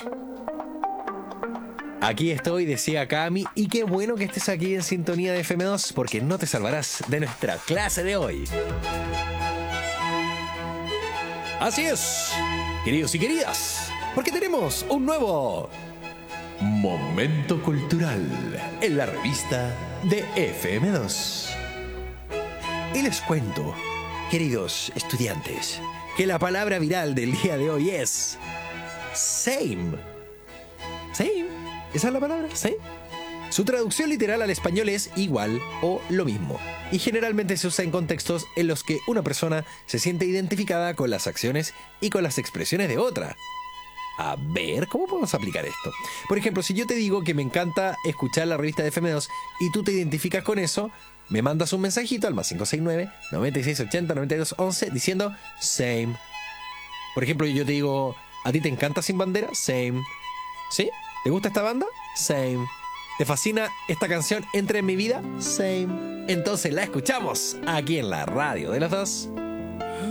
Aquí estoy, decía Cami, y qué bueno que estés aquí en sintonía de FM2, porque no te salvarás de nuestra clase de hoy. Así es, queridos y queridas, porque tenemos un nuevo momento cultural en la revista de FM2. Y les cuento, queridos estudiantes, que la palabra viral del día de hoy es same. Same. ¿Esa es la palabra? ¿Sí? Su traducción literal al español es igual o lo mismo, y generalmente se usa en contextos en los que una persona se siente identificada con las acciones y con las expresiones de otra. A ver, ¿cómo podemos aplicar esto? Por ejemplo, si yo te digo que me encanta escuchar la revista de FM2 y tú te identificas con eso, me mandas un mensajito al +569 9680 9211 diciendo same. Por ejemplo, yo te digo, ¿a ti te encanta Sin Bandera? Same. ¿Sí? ¿Te gusta esta banda? Same. ¿Te fascina esta canción Entra en mi vida? Same. Entonces la escuchamos aquí en la radio de los dos.